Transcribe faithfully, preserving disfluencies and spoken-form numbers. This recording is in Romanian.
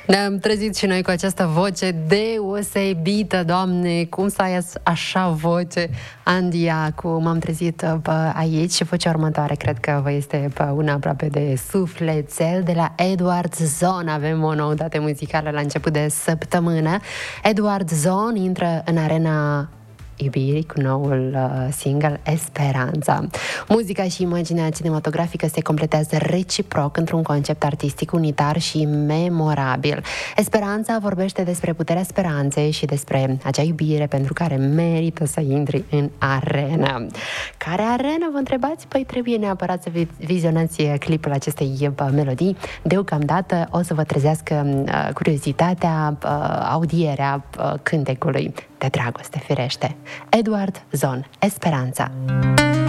Ne-am trezit și noi cu această voce deosebită, Doamne, cum să ai așa voce, Andy Iaccu. M-am trezit bă, aici și vocea următoare cred că vă este bă, una aproape de sufletel. De la Eduard Zon avem o noutate muzicală la început de săptămână. Eduard Zon intră în arena iubirii cu noul uh, single Esperanța. Muzica și imaginea cinematografică se completează reciproc într-un concept artistic unitar și memorabil. Esperanța vorbește despre puterea speranței și despre acea iubire pentru care merită să intri în arenă. Care arenă, vă întrebați? Păi trebuie neapărat să vizionați clipul acestei uh, melodii. Deocamdată o să vă trezească uh, curiozitatea, uh, audierea uh, cântecului de dragoste, firește. Eduard Zon, Esperanța.